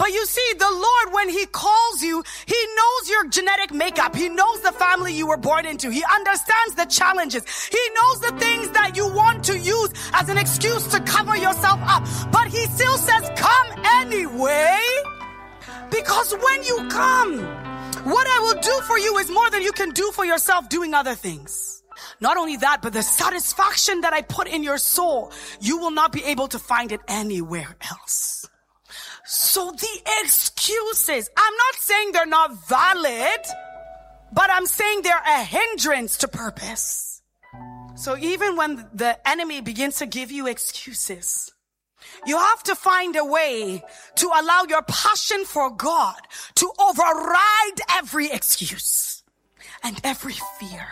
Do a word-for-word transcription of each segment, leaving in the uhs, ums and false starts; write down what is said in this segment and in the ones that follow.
But you see, the Lord, when he calls you, he knows your genetic makeup. He knows the family you were born into. He understands the challenges. He knows the things that you want to use as an excuse to cover yourself up. But he still says, come anyway. Because when you come, what I will do for you is more than you can do for yourself doing other things. Not only that, but the satisfaction that I put in your soul, you will not be able to find it anywhere else. So the excuses, I'm not saying they're not valid, but I'm saying they're a hindrance to purpose. So even when the enemy begins to give you excuses, you have to find a way to allow your passion for God to override every excuse and every fear,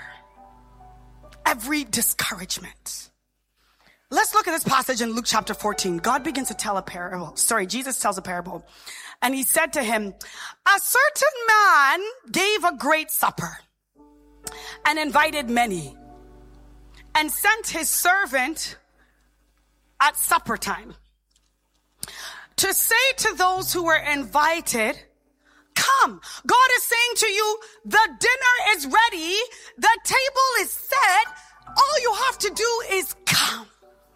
every discouragement. Let's look at this passage in Luke chapter fourteen. God begins to tell a parable. Sorry, Jesus tells a parable. And he said to him, a certain man gave a great supper and invited many and sent his servant at supper time to say to those who were invited, come. God is saying to you, the dinner is ready. The table is set. All you have to do is come.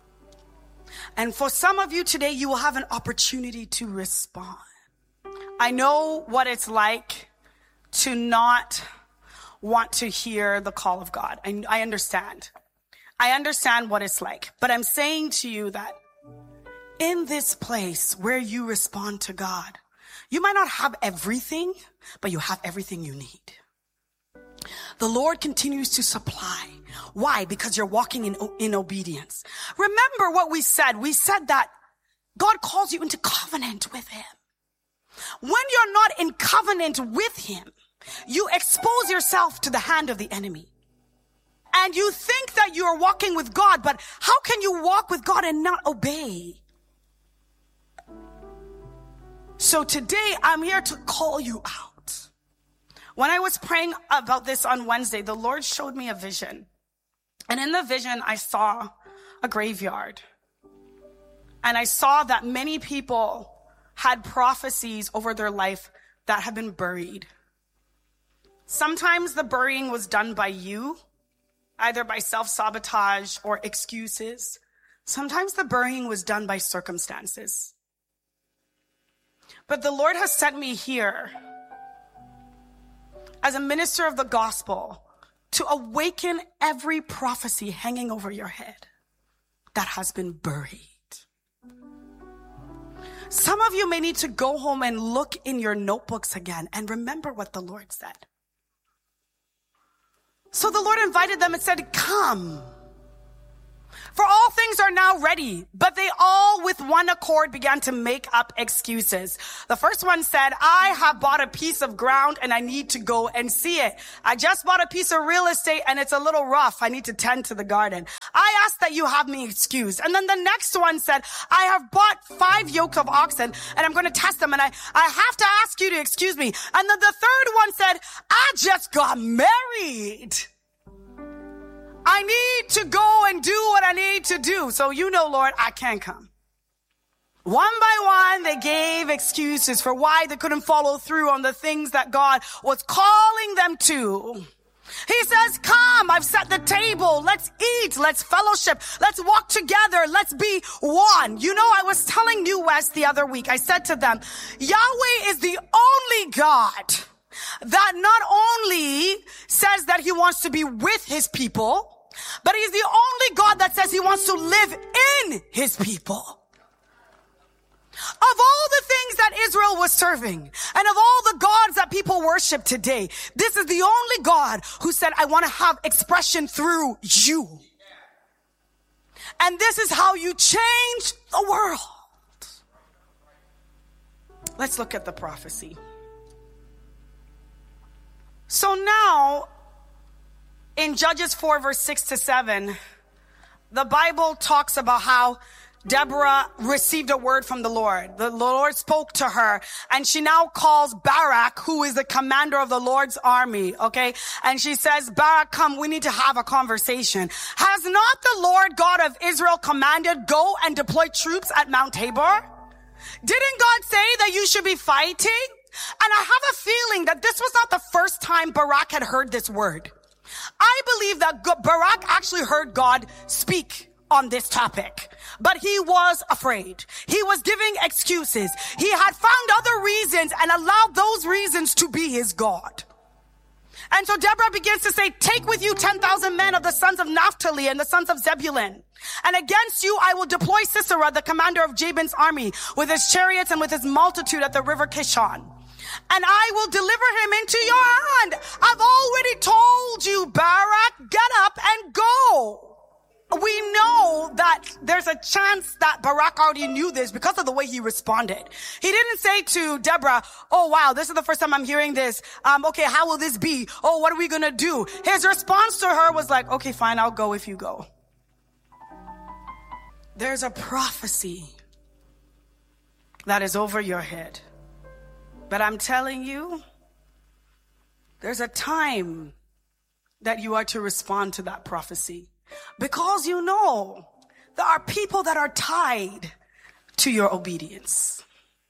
And for some of you today, you will have an opportunity to respond. I know what it's like to not want to hear the call of God. I, I understand. I understand what it's like. But I'm saying to you that in this place where you respond to God, you might not have everything, but you have everything you need. The Lord continues to supply. Why? Because you're walking in, in obedience. Remember what we said. We said that God calls you into covenant with him. When you're not in covenant with him, you expose yourself to the hand of the enemy. And you think that you're walking with God, but how can you walk with God and not obey? So today I'm here to call you out. When I was praying about this on Wednesday, the Lord showed me a vision. And in the vision, I saw a graveyard. And I saw that many people had prophecies over their life that had been buried. Sometimes the burying was done by you, either by self-sabotage or excuses. Sometimes the burying was done by circumstances. But the Lord has sent me here as a minister of the gospel to awaken every prophecy hanging over your head that has been buried. Some of you may need to go home and look in your notebooks again and remember what the Lord said. So the Lord invited them and said, come. For all things are now ready, but they all with one accord began to make up excuses. The first one said, I have bought a piece of ground and I need to go and see it. I just bought a piece of real estate and it's a little rough. I need to tend to the garden. I ask that you have me excused. And then the next one said, I have bought five yoke of oxen and I'm going to test them and I, I have to ask you to excuse me. And then the third one said, I just got married. I need to go and do what I need to do. So you know, Lord, I can't come. One by one, they gave excuses for why they couldn't follow through on the things that God was calling them to. He says, come, I've set the table. Let's eat. Let's fellowship. Let's walk together. Let's be one. You know, I was telling New West the other week, I said to them, Yahweh is the only God that not only says that he wants to be with his people, but he's the only God that says he wants to live in his people. Of all the things that Israel was serving and of all the gods that people worship today, this is the only God who said, I want to have expression through you. And this is how you change the world. Let's look at the prophecy. So now, in Judges four, verse six to seven, the Bible talks about how Deborah received a word from the Lord. The Lord spoke to her, and she now calls Barak, who is the commander of the Lord's army, okay? And she says, Barak, come, we need to have a conversation. Has not the Lord God of Israel commanded, go and deploy troops at Mount Tabor? Didn't God say that you should be fighting? And I have a feeling that this was not the first time Barak had heard this word. I believe that Barak actually heard God speak on this topic, but he was afraid. He was giving excuses. He had found other reasons and allowed those reasons to be his God. And so Deborah begins to say, take with you ten thousand men of the sons of Naphtali and the sons of Zebulun. And against you I will deploy Sisera, the commander of Jabin's army, with his chariots and with his multitude at the river Kishon. And I will deliver him into your hand. I've already told you, Barak, get up and go. We know that there's a chance that Barak already knew this because of the way he responded. He didn't say to Deborah, oh wow, this is the first time I'm hearing this. Um, okay, how will this be? Oh, what are we gonna do? His response to her was like, okay, fine, I'll go if you go. There's a prophecy that is over your head. But I'm telling you, there's a time that you are to respond to that prophecy. Because you know there are people that are tied to your obedience.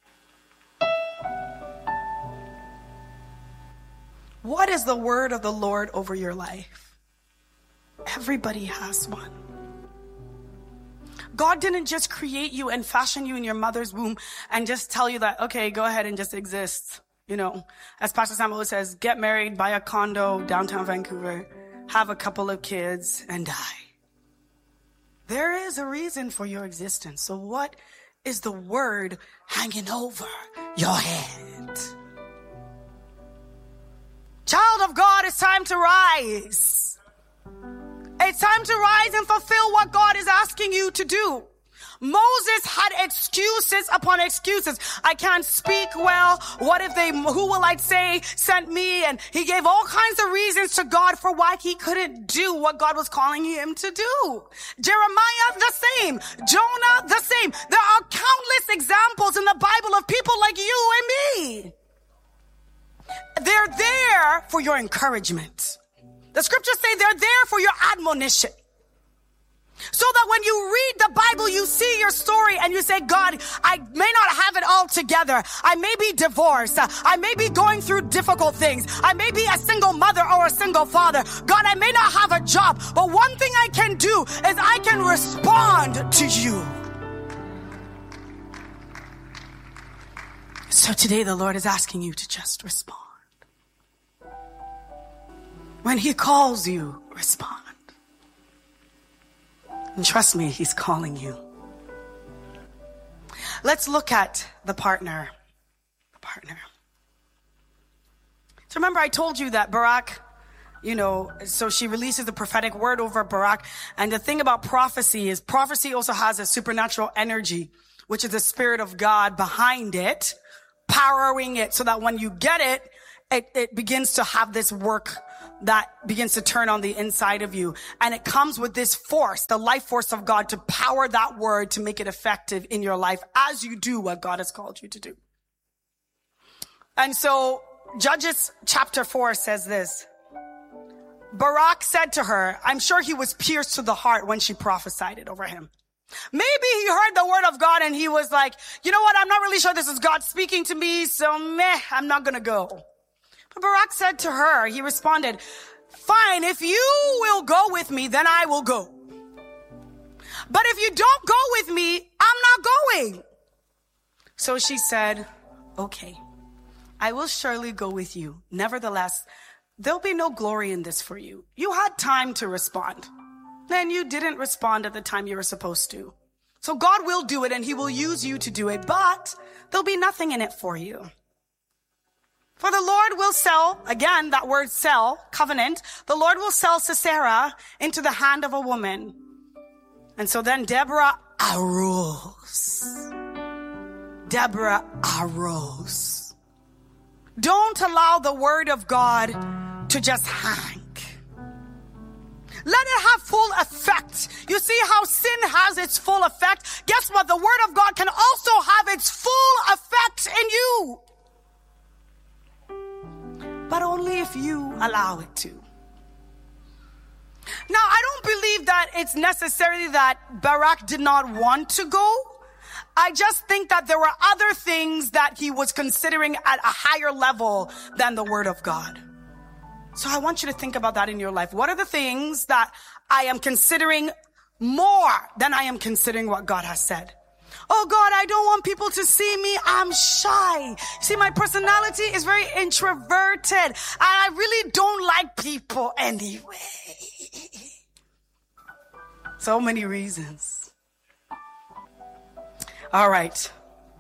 What is the word of the Lord over your life? Everybody has one. God didn't just create you and fashion you in your mother's womb and just tell you that, okay, go ahead and just exist. You know, as Pastor Samuel says, get married, buy a condo downtown Vancouver, have a couple of kids, and die. There is a reason for your existence. So what is the word hanging over your head? Child of God, it's time to rise. It's time to rise and fulfill what God is asking you to do. Moses had excuses upon excuses. I can't speak well. What if they, who will I say sent me? And he gave all kinds of reasons to God for why he couldn't do what God was calling him to do. Jeremiah, the same. Jonah, the same. There are countless examples in the Bible of people like you and me. They're there for your encouragement. The scriptures say they're there for your admonition. So that when you read the Bible, you see your story and you say, God, I may not have it all together. I may be divorced. I may be going through difficult things. I may be a single mother or a single father. God, I may not have a job, but one thing I can do is I can respond to you. So today the Lord is asking you to just respond. When he calls you, respond. And trust me, he's calling you. Let's look at the partner. The partner. So remember I told you that Barak, you know, so she releases the prophetic word over Barak. And the thing about prophecy is prophecy also has a supernatural energy, which is the Spirit of God behind it, powering it so that when you get it, it, it begins to have this work that begins to turn on the inside of you. And it comes with this force, the life force of God, to power that word to make it effective in your life as you do what God has called you to do. And so Judges chapter four says this. Barak said to her, I'm sure he was pierced to the heart when she prophesied it over him. Maybe he heard the word of God and he was like, you know what? I'm not really sure this is God speaking to me. So meh, I'm not going to go. But Barak said to her, he responded, fine, if you will go with me, then I will go. But if you don't go with me, I'm not going. So she said, okay, I will surely go with you. Nevertheless, there'll be no glory in this for you. You had time to respond. Then you didn't respond at the time you were supposed to. So God will do it and he will use you to do it, but there'll be nothing in it for you. For the Lord will sell, again, that word sell, covenant, the Lord will sell Sisera into the hand of a woman. And so then Deborah arose. Deborah arose. Don't allow the word of God to just hang. Let it have full effect. You see how sin has its full effect? Guess what? The word of God can also have its full effect in you. But only if you allow it to. Now, I don't believe that it's necessarily that Barak did not want to go. I just think that there were other things that he was considering at a higher level than the word of God. So I want you to think about that in your life. What are the things that I am considering more than I am considering what God has said? Oh God, I don't want people to see me. I'm shy. See, my personality is very introverted. And I really don't like people anyway. So many reasons. All right.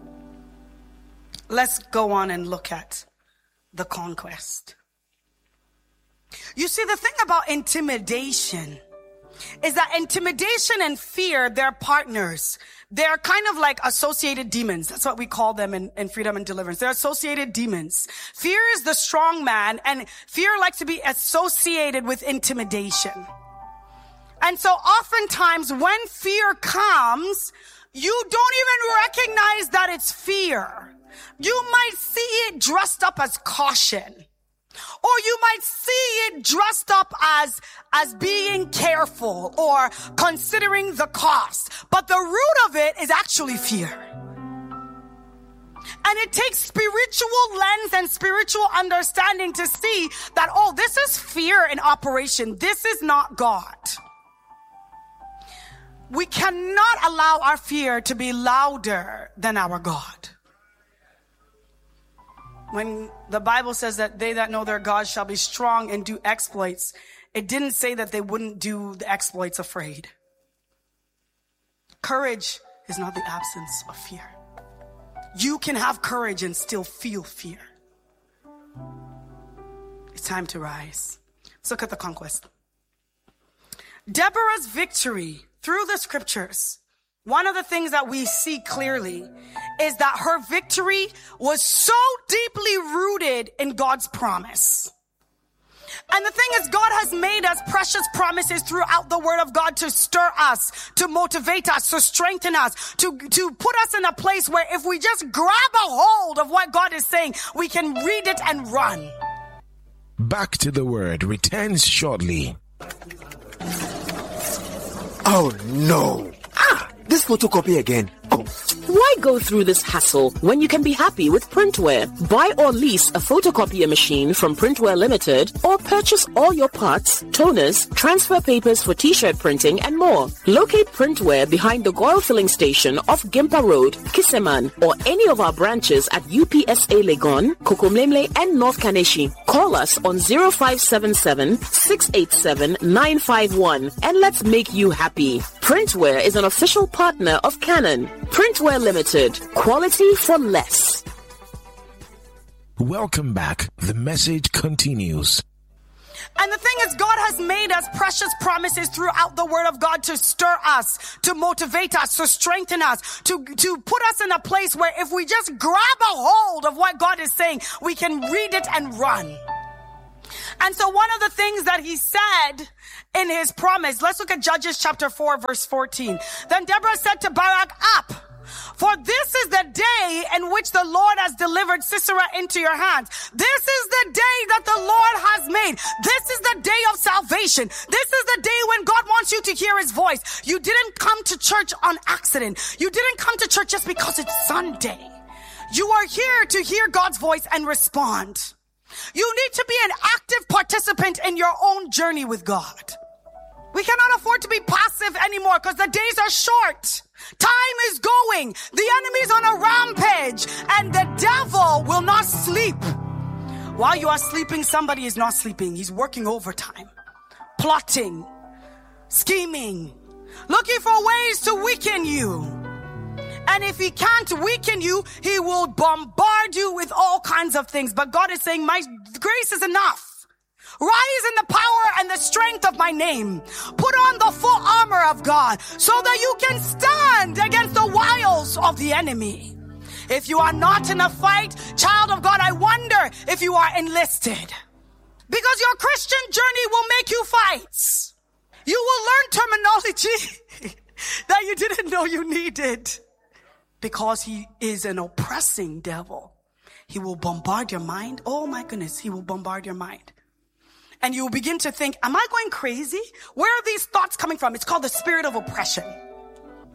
Let's go on and look at the conquest. You see, the thing about intimidation is that intimidation and fear, they're partners. They're kind of like associated demons. That's what we call them in, in Freedom and Deliverance. They're associated demons. Fear is the strong man, and fear likes to be associated with intimidation. And so oftentimes when fear comes, you don't even recognize that it's fear. You might see it dressed up as caution. Or you might see it dressed up as, as being careful or considering the cost. But the root of it is actually fear. And it takes spiritual lens and spiritual understanding to see that, oh, this is fear in operation. This is not God. We cannot allow our fear to be louder than our God. When the Bible says that they that know their God shall be strong and do exploits, it didn't say that they wouldn't do the exploits afraid. Courage is not the absence of fear. You can have courage and still feel fear. It's time to rise. Let's look at the conquest. Deborah's victory through the scriptures, one of the things that we see clearly is that her victory was so deeply rooted in God's promise. And the thing is, God has made us precious promises throughout the word of God to stir us, to motivate us, to strengthen us, to, to put us in a place where if we just grab a hold of what God is saying, we can read it and run. Back to the Word returns shortly. Oh no! Ah, this photocopy again. Oh. Why go through this hassle when you can be happy with Printware? Buy or lease a photocopier machine from Printware Limited or purchase all your parts, toners, transfer papers for t-shirt printing and more. Locate Printware behind the Goyle Filling Station off Gimpa Road, Kiseman, or any of our branches at U P S A Legon, Kokomlemle and North Kaneshi. Call us on zero five seven seven, six eight seven, nine five one and let's make you happy. Printware is an official partner of Canon. Printware Limited. Quality for less. Welcome back. The message continues. And the thing is, God has made us precious promises throughout the word of God to stir us, to motivate us, to strengthen us, to, to put us in a place where if we just grab a hold of what God is saying, we can read it and run. And so one of the things that he said in his promise, let's look at Judges chapter four, verse fourteen. Then Deborah said to Barak, up, for this is the day in which the Lord has delivered Sisera into your hands. This is the day that the Lord has made. This is the day of salvation. This is the day when God wants you to hear his voice. You didn't come to church on accident. You didn't come to church just because it's Sunday. You are here to hear God's voice and respond. You need to be an active participant in your own journey with God. We cannot afford to be passive anymore because the days are short. Time is going. The enemy is on a rampage and the devil will not sleep. While you are sleeping, somebody is not sleeping. He's working overtime, plotting, scheming, looking for ways to weaken you. And if he can't weaken you, he will bombard you with all kinds of things. But God is saying, my grace is enough. Rise in the power and the strength of my name. Put on the full armor of God so that you can stand against the wiles of the enemy. If you are not in a fight, child of God, I wonder if you are enlisted. Because your Christian journey will make you fight. You will learn terminology that you didn't know you needed. Because he is an oppressing devil. He will bombard your mind. Oh my goodness, he will bombard your mind. And you will begin to think, am I going crazy? Where are these thoughts coming from? It's called the spirit of oppression.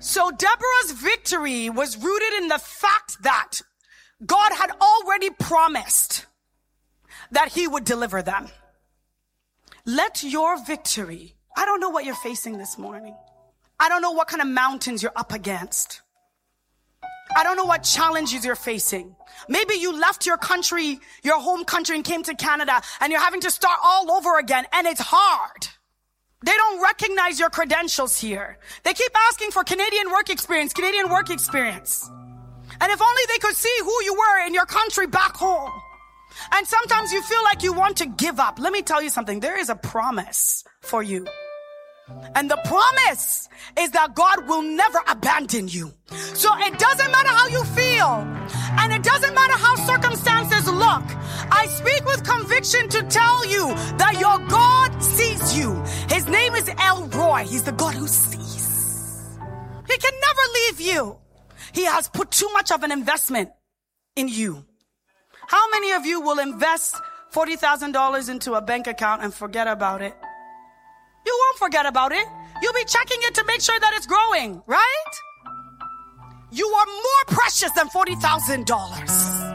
So Deborah's victory was rooted in the fact that God had already promised that he would deliver them. Let your victory, I don't know what you're facing this morning. I don't know what kind of mountains you're up against. I don't know what challenges you're facing. Maybe you left your country, your home country, and came to Canada, and you're having to start all over again, and it's hard. They don't recognize your credentials here. They keep asking for Canadian work experience, Canadian work experience. And if only they could see who you were in your country back home. And sometimes you feel like you want to give up. Let me tell you something. There is a promise for you. And the promise is that God will never abandon you. So it doesn't matter how you feel, and it doesn't matter how circumstances look. I speak with conviction to tell you that your God sees you. His name is El Roy. He's the God who sees. He can never leave you. He has put too much of an investment in you. How many of you will invest forty thousand dollars into a bank account and forget about it? You won't forget about it. You'll be checking it to make sure that it's growing, right? You are more precious than forty thousand dollars.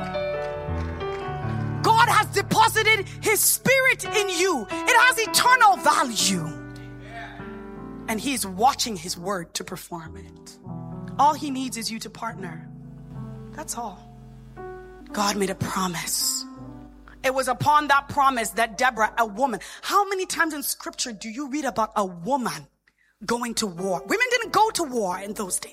God has deposited his spirit in you. It has eternal value. And he's watching his word to perform it. All he needs is you to partner. That's all. God made a promise. It was upon that promise that Deborah, a woman, how many times in scripture do you read about a woman going to war? Women didn't go to war in those days.